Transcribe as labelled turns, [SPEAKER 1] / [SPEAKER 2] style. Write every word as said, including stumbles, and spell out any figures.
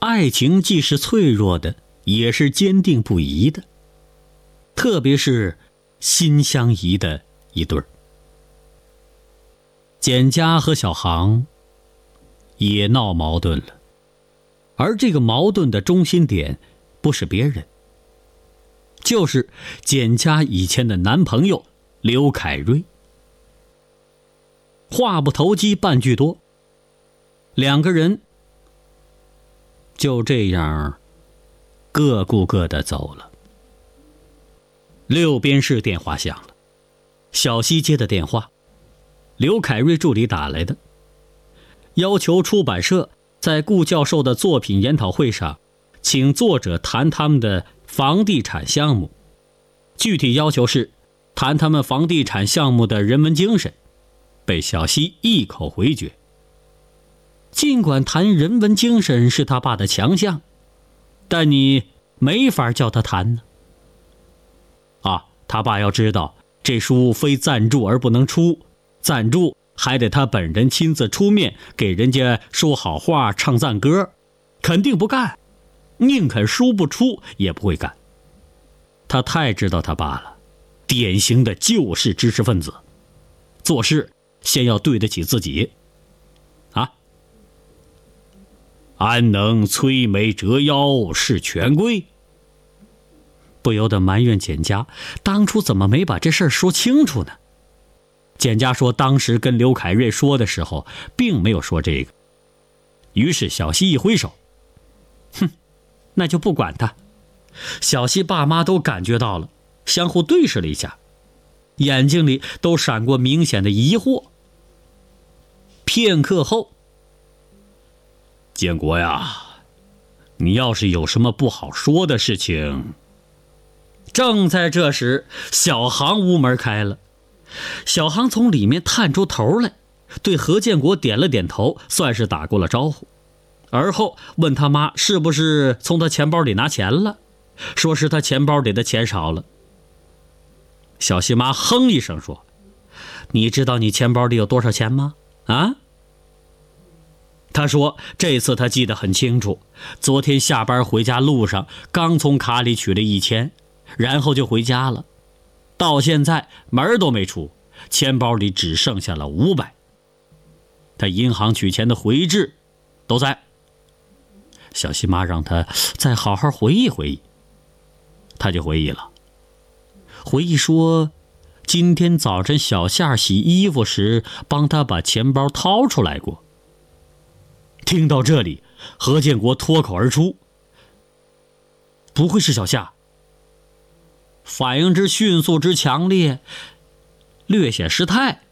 [SPEAKER 1] 爱情既是脆弱的，也是坚定不移的，特别是心相依的一对儿。简家和小航也闹矛盾了，而这个矛盾的中心点不是别人，就是简家以前的男朋友刘凯瑞。话不投机半句多，两个人就这样各顾各的走了。六边市电话响了，小西接的电话，刘凯瑞助理打来的，要求出版社在顾教授的作品研讨会上请作者谈他们的房地产项目，具体要求是谈他们房地产项目的人文精神，被小西一口回绝。尽管谈人文精神是他爸的强项，但你没法叫他谈呢。啊，他爸要知道这书非赞助而不能出，赞助还得他本人亲自出面给人家说好话唱赞歌，肯定不干，宁肯书不出也不会干。他太知道他爸了，典型的旧式知识分子，做事先要对得起自己啊！安能摧眉折腰事权贵？不由得埋怨简家当初怎么没把这事儿说清楚呢？简家说当时跟刘凯瑞说的时候并没有说这个。于是小西一挥手，哼，那就不管他。小西爸妈都感觉到了，相互对视了一下，眼睛里都闪过明显的疑惑。片刻后，建国呀，你要是有什么不好说的事情。正在这时，小航屋门开了，小航从里面探出头来，对何建国点了点头，算是打过了招呼。而后问他妈是不是从他钱包里拿钱了，说是他钱包里的钱少了。小西妈哼一声说：“你知道你钱包里有多少钱吗？啊？”他说这次他记得很清楚，昨天下班回家路上刚从卡里取了一千，然后就回家了，到现在门都没出，钱包里只剩下了五百。他银行取钱的回执都在。小西妈让他再好好回忆回忆，他就回忆了，回忆说今天早晨小夏洗衣服时帮他把钱包掏出来过。听到这里，何建国脱口而出：“不会是小夏？”反应之迅速之强烈，略显失态。